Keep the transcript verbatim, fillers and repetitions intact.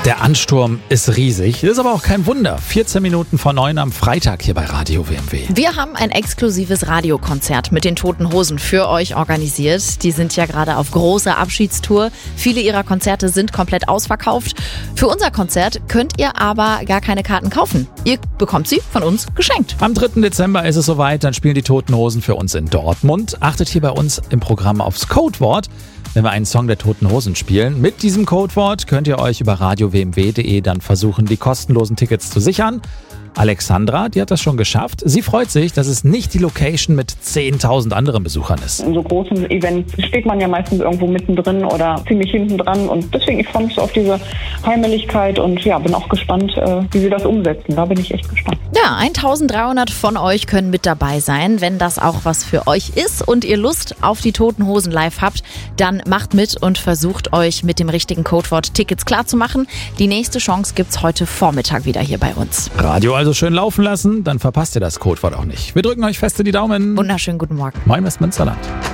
Der Ansturm ist riesig. Das ist aber auch kein Wunder. vierzehn Minuten vor neun am Freitag hier bei Radio W M W. Wir haben ein exklusives Radiokonzert mit den Toten Hosen für euch organisiert. Die sind ja gerade auf großer Abschiedstour. Viele ihrer Konzerte sind komplett ausverkauft. Für unser Konzert könnt ihr aber gar keine Karten kaufen. Ihr bekommt sie von uns geschenkt. Am dritten Dezember ist es soweit. Dann spielen die Toten Hosen für uns in Dortmund. Achtet hier bei uns im Programm aufs Codewort, wenn wir einen Song der Toten Hosen spielen. Mit diesem Codewort könnt ihr euch über radio w m w punkt de dann versuchen, die kostenlosen Tickets zu sichern. Alexandra, die hat das schon geschafft. Sie freut sich, dass es nicht die Location mit zehntausend anderen Besuchern ist. In so großen Events steht man ja meistens irgendwo mittendrin oder ziemlich hinten dran. Und deswegen, ich freue mich so auf diese Heimeligkeit und ja, bin auch gespannt, wie sie das umsetzen. Da bin ich echt gespannt. Ja, eintausenddreihundert von euch können mit dabei sein. Wenn das auch was für euch ist und ihr Lust auf die Toten Hosen live habt, dann macht mit und versucht euch mit dem richtigen Codewort Tickets klarzumachen. Die nächste Chance gibt's heute Vormittag wieder hier bei uns. Radio also schön laufen lassen, dann verpasst ihr das Codewort auch nicht. Wir drücken euch fest in die Daumen. Wunderschönen guten Morgen. Moin Westmünsterland.